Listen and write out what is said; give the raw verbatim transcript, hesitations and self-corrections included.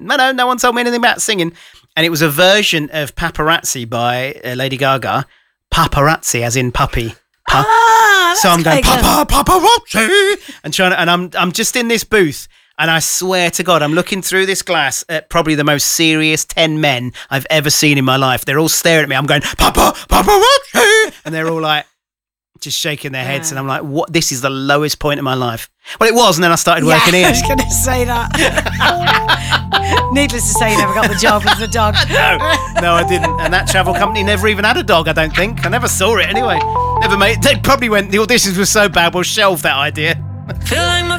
no, no, no one told me anything about singing. And it was a version of Paparazzi by uh, Lady Gaga. Paparazzi, as in puppy. Pa- Ah, so I'm going, quite good. Papa, Paparazzi. And trying to, and I'm, I'm just in this booth. And I swear to God, I'm looking through this glass at probably the most serious ten men I've ever seen in my life. They're all staring at me. I'm going, Papa, Paparazzi. And they're all like, just shaking their heads. Yeah. And I'm like, what? This is the lowest point of my life. Well, it was. And then I started working yeah, here. I was going to say that. Needless to say, you never got the job as a dog. No, no, I didn't. And that travel company never even had a dog, I don't think. I never saw it anyway. Never made. They probably went, the auditions were so bad, we'll shelve that idea. Feel like my